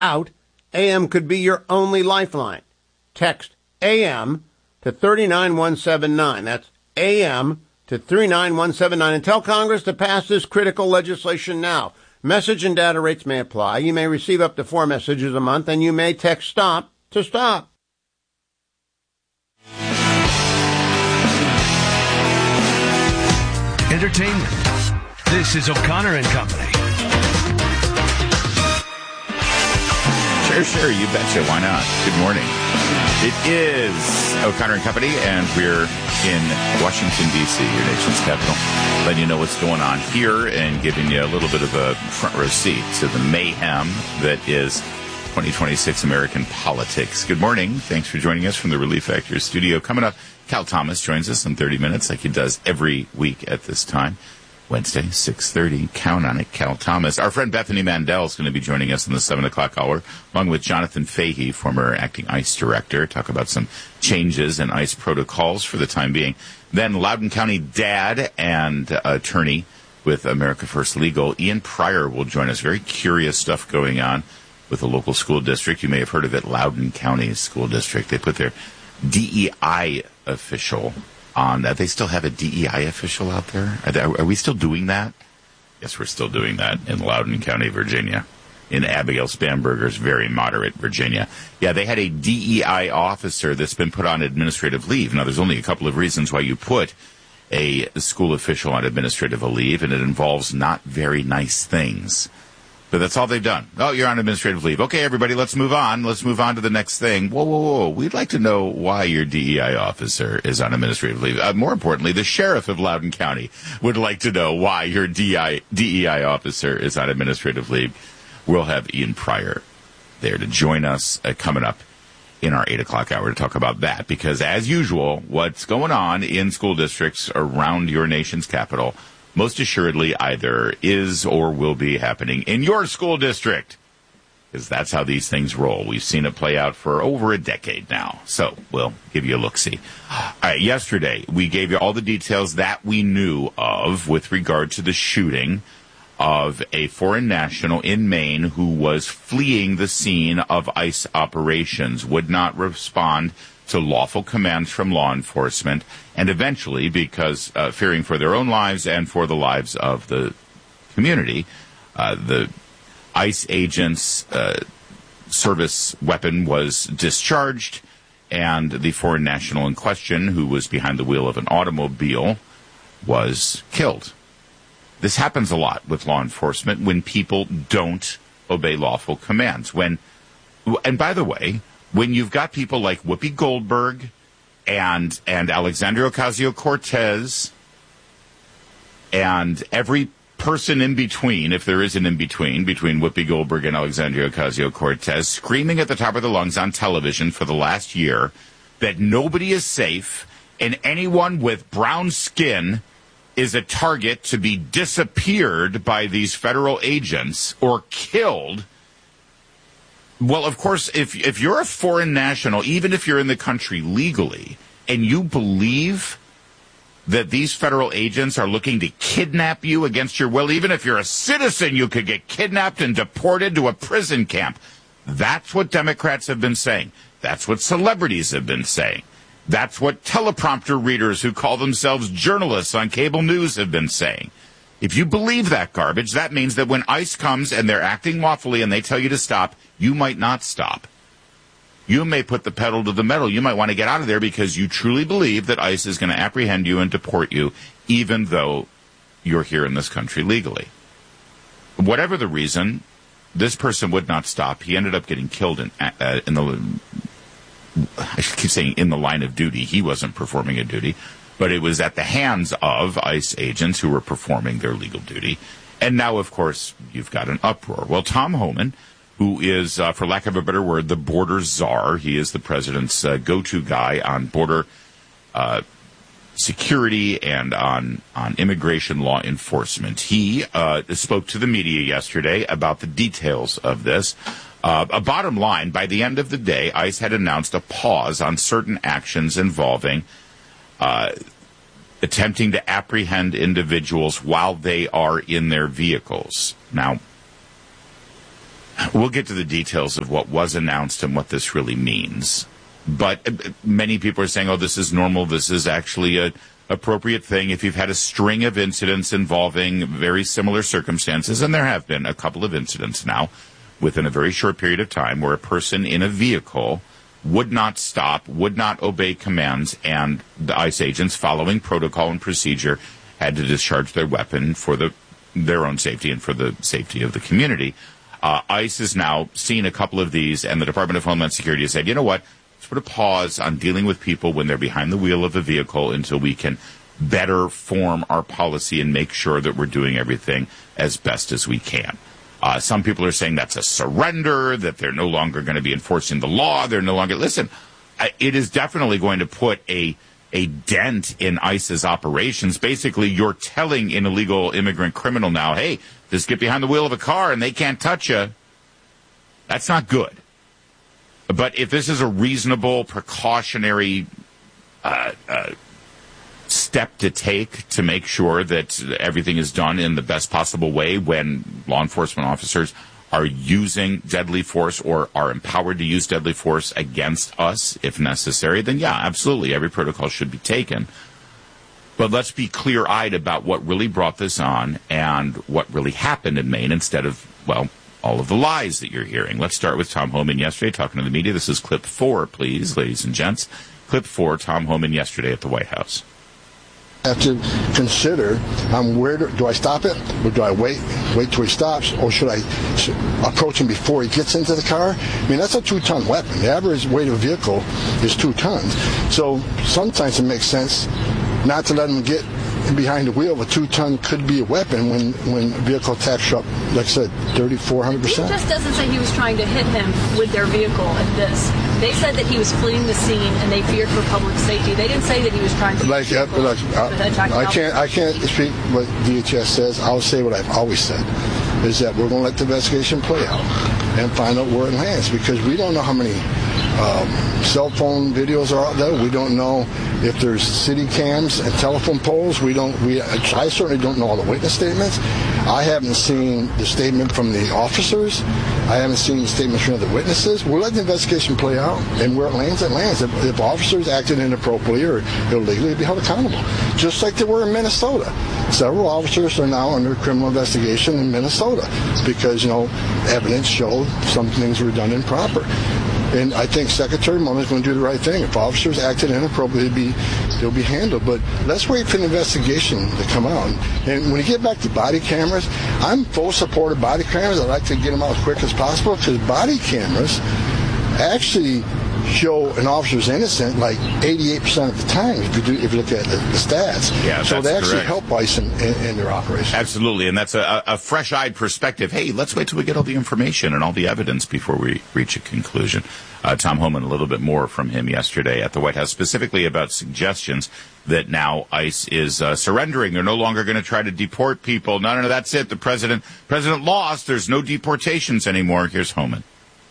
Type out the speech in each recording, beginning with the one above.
out, AM could be your only lifeline. Text AM to 39179. That's AM to 39179. And tell Congress to pass this critical legislation now. Message and data rates may apply. You may receive up to 4 messages a month, and you may text STOP to stop. Entertainment. This is O'Connor and Company. Sure, you betcha. Why not? Good morning. It is O'Connor and Company, and we're in Washington, D.C., your nation's capital, letting you know what's going on here and giving you a little bit of a front row seat to the mayhem that is 2026 American politics. Good morning. Thanks for joining us from the Relief Factor studio. Coming up, Cal Thomas joins us in 30 minutes like he does every week at this time. Wednesday, 6:30. Count on it, Cal Thomas. Our friend Bethany Mandel is going to be joining us in the 7 o'clock hour, along with Jonathan Fahey, former acting ICE director, talk about some changes in ICE protocols for the time being. Then Loudoun County dad and attorney with America First Legal, Ian Pryor, will join us. Very curious stuff going on with a local school district. You may have heard of it, Loudoun County School District. They put their DEI official on that. They still have a DEI official out there? Are we still doing that? Yes, we're still doing that in Loudoun County, Virginia, in Abigail Spanberger's very moderate Virginia. Yeah, they had a DEI officer that's been put on administrative leave. Now, there's only a couple of reasons why you put a school official on administrative leave, and it involves not very nice things. But that's all they've done. Oh, you're on administrative leave. Okay, everybody, let's move on. Let's move on to the next thing. Whoa. We'd like to know why your DEI officer is on administrative leave. More importantly, the sheriff of Loudoun County would like to know why your DEI officer is on administrative leave. We'll have Ian Pryor there to join us coming up in our 8 o'clock hour to talk about that. Because, as usual, what's going on in school districts around your nation's capital most assuredly either is or will be happening in your school district, because that's how these things roll. We've seen it play out for over a decade now, so we'll give you a look-see. All right, yesterday, we gave you all the details that we knew of with regard to the shooting of a foreign national in Maine who was fleeing the scene of ICE operations, would not respond to lawful commands from law enforcement, and eventually, because fearing for their own lives and for the lives of the community, the ICE agent's service weapon was discharged, and the foreign national in question, who was behind the wheel of an automobile, was killed. This happens a lot with law enforcement when people don't obey lawful commands. And by the way, when you've got people like Whoopi Goldberg and Alexandria Ocasio-Cortez and every person in between, if there is an in-between, between Whoopi Goldberg and Alexandria Ocasio-Cortez, screaming at the top of their lungs on television for the last year that nobody is safe and anyone with brown skin is a target to be disappeared by these federal agents or killed. Well, of course, if you're a foreign national, even if you're in the country legally, and you believe that these federal agents are looking to kidnap you against your will, even if you're a citizen, you could get kidnapped and deported to a prison camp. That's what Democrats have been saying. That's what celebrities have been saying. That's what teleprompter readers who call themselves journalists on cable news have been saying. If you believe that garbage, that means that when ICE comes and they're acting lawfully and they tell you to stop, you might not stop. You may put the pedal to the metal. You might want to get out of there because you truly believe that ICE is going to apprehend you and deport you, even though you're here in this country legally. Whatever the reason, this person would not stop. He ended up getting killed in the, I keep saying in the line of duty. He wasn't performing a duty, but it was at the hands of ICE agents who were performing their legal duty. And now, of course, you've got an uproar. Well, Tom Homan, who is, for lack of a better word, the border czar. He is the president's go-to guy on border security and on immigration law enforcement. He spoke to the media yesterday about the details of this. A bottom line, by the end of the day, ICE had announced a pause on certain actions involving attempting to apprehend individuals while they are in their vehicles. Now, We'll get to the details of what was announced and what this really means. But many people are saying, oh, this is normal. This is actually a appropriate thing. If you've had a string of incidents involving very similar circumstances, and there have been a couple of incidents now within a very short period of time where a person in a vehicle would not stop, would not obey commands, and the ICE agents, following protocol and procedure, had to discharge their weapon for their own safety and for the safety of the community. ICE has now seen a couple of these, and the Department of Homeland Security has said, you know what, let's put a pause on dealing with people when they're behind the wheel of a vehicle until we can better form our policy and make sure that we're doing everything as best as we can. Some people are saying that's a surrender, that they're no longer going to be enforcing the law. They're no longer... Listen, it is definitely going to put a dent in ICE's operations. Basically, you're telling an illegal immigrant criminal now, hey, just get behind the wheel of a car and they can't touch you. That's not good. But if this is a reasonable, precautionary step to take to make sure that everything is done in the best possible way when law enforcement officers are using deadly force or are empowered to use deadly force against us if necessary, then yeah, absolutely, every protocol should be taken. But let's be clear-eyed about what really brought this on and what really happened in Maine instead of, well, all of the lies that you're hearing. Let's start with Tom Homan yesterday talking to the media. This is clip 4, please, ladies and gents. Clip 4, Tom Homan yesterday at the White House. Have to consider where do I stop it, or do I wait till he stops, or should I approach him before he gets into the car? I mean, that's a 2-ton weapon. The average weight of a vehicle is 2 tons. So sometimes it makes sense not to let him get behind the wheel of a 2-ton could be a weapon when vehicle attacks up, like I said, 3,400%. He just doesn't say he was trying to hit him with their vehicle at this. They said that he was fleeing the scene and they feared for public safety. They didn't say that he was trying to I can't speak what DHS says. I'll say what I've always said, is that we're going to let the investigation play out and find out where it lands, because we don't know how many cell phone videos are out there. We don't know if there's city cams and telephone poles. I certainly don't know all the witness statements. I haven't seen the statement from the officers. I haven't seen the statements from the witnesses. We'll let the investigation play out, and where it lands, it lands. If officers acted inappropriately or illegally, they'd be held accountable, just like they were in Minnesota. Several officers are now under criminal investigation in Minnesota because, evidence showed some things were done improper. And I think Secretary Mullen is going to do the right thing. If officers acted inappropriately, they'll be handled. But let's wait for the investigation to come out. And when you get back to body cameras, I'm full support of body cameras. I'd like to get them out as quick as possible, because body cameras actually show an officer's innocent like 88% of the time if you look at the stats. Yeah, so they actually correct. Help ICE in their operation. Absolutely, and that's a fresh-eyed perspective. Hey, let's wait till we get all the information and all the evidence before we reach a conclusion. Tom Homan, a little bit more from him yesterday at the White House, specifically about suggestions that now ICE is surrendering. They're no longer going to try to deport people. No, that's it. The president lost. There's no deportations anymore. Here's Homan.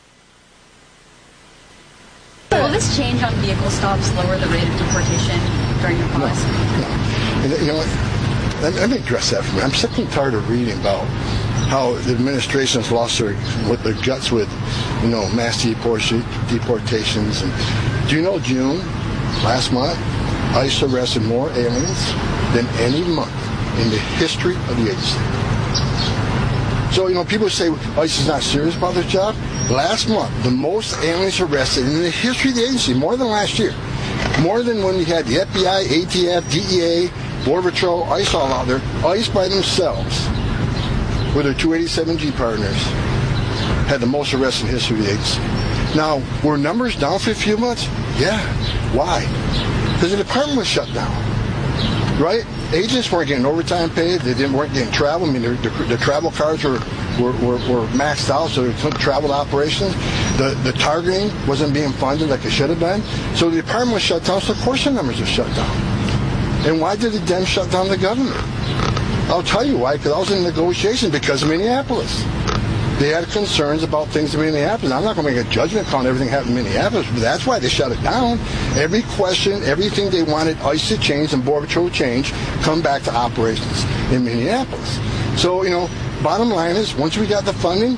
Will this change on vehicle stops lower the rate of deportation during the pause? No. You know what? Let me address that for me. I'm sick and tired of reading about how the administration's lost their guts with, mass deportations. And do you know June last month, ICE arrested more aliens than any month in the history of the agency. So, people say ICE is not serious about their job. Last month, the most aliens arrested in the history of the agency, more than last year. More than when we had the FBI, ATF, DEA, Border Patrol, ICE all out there. ICE by themselves, with their 287G partners, had the most arrests in the history of the agency. Now, were numbers down for a few months? Yeah. Why? Because the department was shut down. Right? Agents weren't getting overtime paid. They weren't getting travel. I mean, the travel cards were maxed out, so they couldn't travel operations. The targeting wasn't being funded like it should have been. So the department was shut down, so of course the numbers were shut down. And why did the Dems shut down the government? I'll tell you why, because I was in negotiations because of Minneapolis. They had concerns about things in Minneapolis. I'm not going to make a judgment call on everything happened in Minneapolis, but that's why they shut it down. Every question, everything they wanted ICE to change and Border Patrol to change, come back to operations in Minneapolis. So, bottom line is, once we got the funding,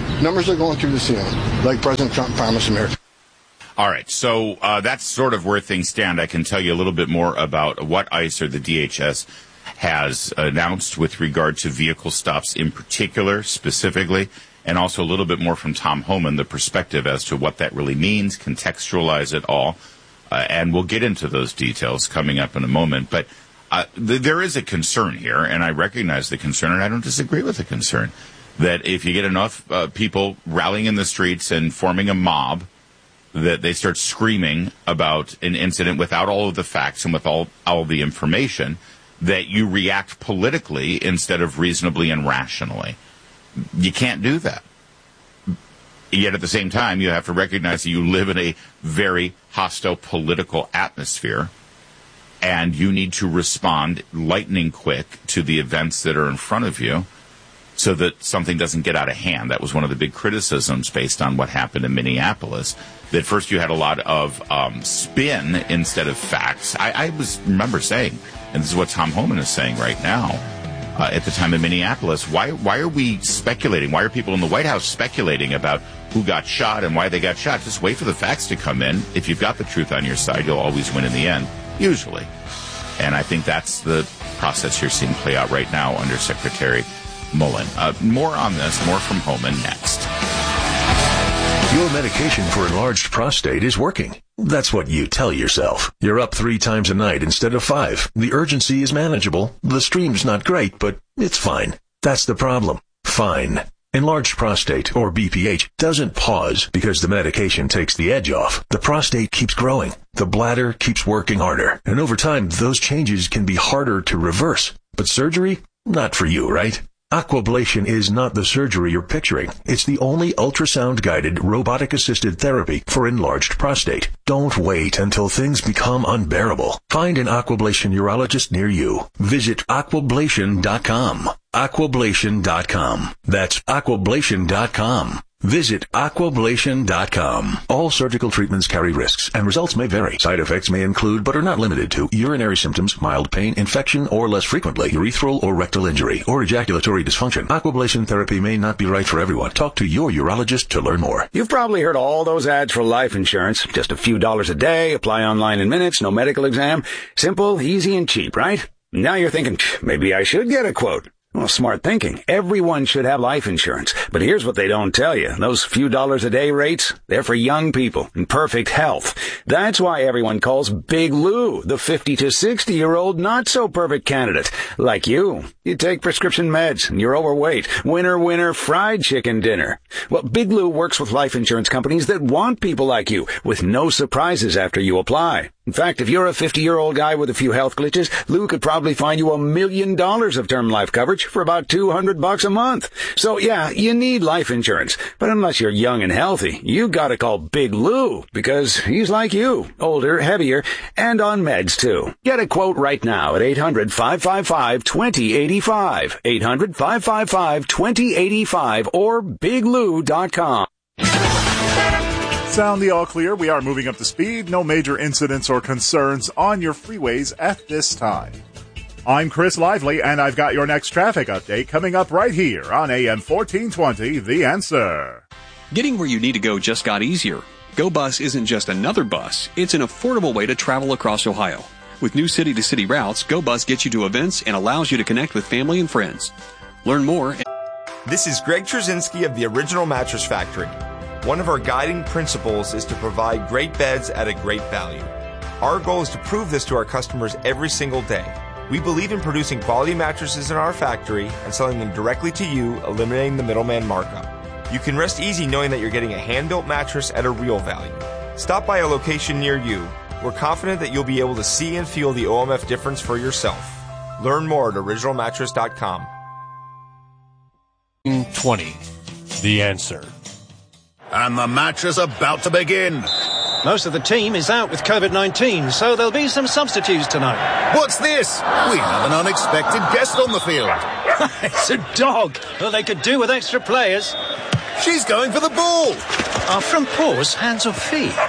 Numbers are going through the ceiling, like President Trump promised America. All right, so that's sort of where things stand. I can tell you a little bit more about what ICE or the DHS has announced with regard to vehicle stops in particular, specifically, and also a little bit more from Tom Homan, the perspective as to what that really means, contextualize it all, and we'll get into those details coming up in a moment. But there is a concern here, and I recognize the concern, and I don't disagree with the concern, that if you get enough people rallying in the streets and forming a mob, that they start screaming about an incident without all of the facts and with all the information, that you react politically instead of reasonably and rationally. You can't do that. Yet at the same time, you have to recognize that you live in a very hostile political atmosphere, and you need to respond lightning quick to the events that are in front of you so that something doesn't get out of hand. That was one of the big criticisms based on what happened in Minneapolis, that first you had a lot of spin instead of facts. I remember saying, and this is what Tom Homan is saying right now, at the time in Minneapolis, why are we speculating? Why are people in the White House speculating about who got shot and why they got shot? Just wait for the facts to come in. If you've got the truth on your side, you'll always win in the end, usually. And I think that's the process you're seeing play out right now under Secretary Mullen. More on this, more from Homan next. Your medication for enlarged prostate is working. That's what you tell yourself. You're up 3 times a night instead of 5. The urgency is manageable. The stream's not great, but it's fine. That's the problem. Fine. Enlarged prostate, or BPH, doesn't pause because the medication takes the edge off. The prostate keeps growing. The bladder keeps working harder. And over time, those changes can be harder to reverse. But surgery? Not for you, right? Aquablation is not the surgery you're picturing. It's the only ultrasound-guided, robotic-assisted therapy for enlarged prostate. Don't wait until things become unbearable. Find an Aquablation urologist near you. Visit aquablation.com. Aquablation.com. That's aquablation.com. Visit aquablation.com. All surgical treatments carry risks, and results may vary. Side effects may include, but are not limited to, urinary symptoms, mild pain, infection, or less frequently, urethral or rectal injury, or ejaculatory dysfunction. Aquablation therapy may not be right for everyone. Talk to your urologist to learn more. You've probably heard all those ads for life insurance. Just a few dollars a day, apply online in minutes, no medical exam. Simple, easy, and cheap, right? Now you're thinking, maybe I should get a quote. Well, smart thinking. Everyone should have life insurance. But here's what they don't tell you. Those few dollars a day rates, they're for young people in perfect health. That's why everyone calls Big Lou the 50 to 60-year-old not-so-perfect candidate. Like you. You take prescription meds and you're overweight. Winner, winner, fried chicken dinner. Well, Big Lou works with life insurance companies that want people like you with no surprises after you apply. In fact, if you're a 50-year-old guy with a few health glitches, Lou could probably find you $1 million of term life coverage for about $200 a month. So yeah, you need life insurance. But unless you're young and healthy, you gotta call Big Lou, because he's like you, older, heavier, and on meds too. Get a quote right now at 800-555-2085. 800-555-2085 or biglou.com. Sound the all clear. We are moving up to speed. No major incidents or concerns on your freeways at this time. I'm Chris Lively, and I've got your next traffic update coming up right here on AM 1420, The Answer. Getting where you need to go just got easier. GoBus isn't just another bus. It's an affordable way to travel across Ohio. With new city-to-city routes, GoBus gets you to events and allows you to connect with family and friends. Learn more. This is Greg Trzynski of the Original Mattress Factory. One of our guiding principles is to provide great beds at a great value. Our goal is to prove this to our customers every single day. We believe in producing quality mattresses in our factory and selling them directly to you, eliminating the middleman markup. You can rest easy knowing that you're getting a hand-built mattress at a real value. Stop by a location near you. We're confident that you'll be able to see and feel the OMF difference for yourself. Learn more at originalmattress.com. 20. The Answer. And the match is about to begin. Most of the team is out with COVID-19, so there'll be some substitutes tonight. What's this? We have an unexpected guest on the field. It's a dog. Well, they could do with extra players. She's going for the ball. Are from paws, hands or feet?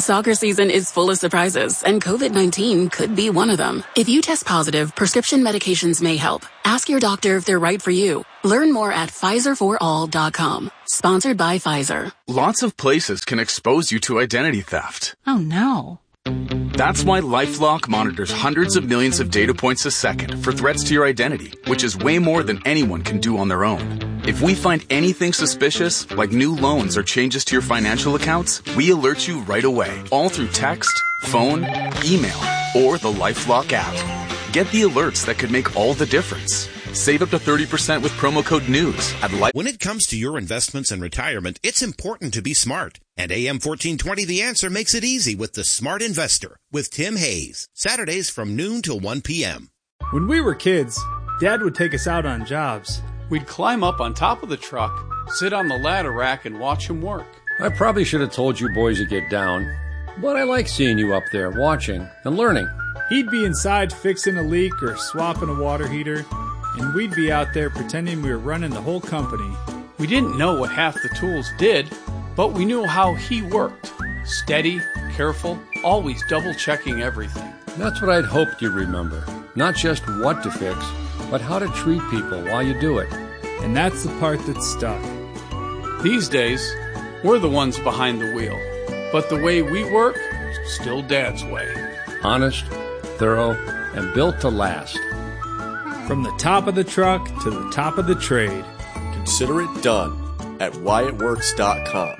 Soccer season is full of surprises, and COVID-19 could be one of them. If you test positive, prescription medications may help. Ask your doctor if they're right for you. Learn more at PfizerForAll.com. Sponsored by Pfizer. Lots of places can expose you to identity theft. Oh no. That's why LifeLock monitors hundreds of millions of data points a second for threats to your identity, which is way more than anyone can do on their own. If we find anything suspicious, like new loans or changes to your financial accounts, we alert you right away, all through text, phone, email, or the LifeLock app. Get the alerts that could make all the difference. Save up to 30% with promo code NEWS at Life. When it comes to your investments and retirement, it's important to be smart. And AM 1420 The Answer makes it easy with The Smart Investor with Tim Hayes. Saturdays from noon till 1 p.m. When we were kids, Dad would take us out on jobs. We'd climb up on top of the truck, sit on the ladder rack, and watch him work. I probably should have told you boys to get down, but I like seeing you up there watching and learning. He'd be inside fixing a leak or swapping a water heater, and we'd be out there pretending we were running the whole company. We didn't know what half the tools did, but we knew how he worked. Steady, careful, always double-checking everything. That's what I'd hoped you'd remember. Not just what to fix, but how to treat people while you do it. And that's the part that stuck. These days, we're the ones behind the wheel. But the way we work, still Dad's way. Honest, thorough, and built to last. From the top of the truck to the top of the trade. Consider it done at WhyItWorks.com.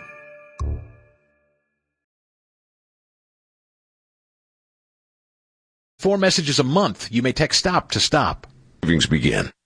4 messages a month. You may text STOP to stop. Savings begin.